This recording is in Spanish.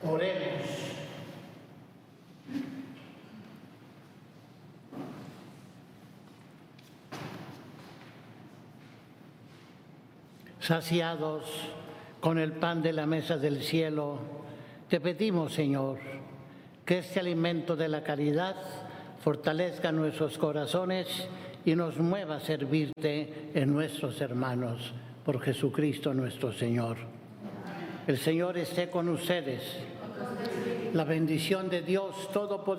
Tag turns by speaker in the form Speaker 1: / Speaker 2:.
Speaker 1: Oremos. Saciados con el pan de la mesa del cielo, te pedimos, Señor, que este alimento de la caridad fortalezca nuestros corazones y nos mueva a servirte en nuestros hermanos, por Jesucristo nuestro Señor. El Señor esté con ustedes. La bendición de Dios Todopoderoso,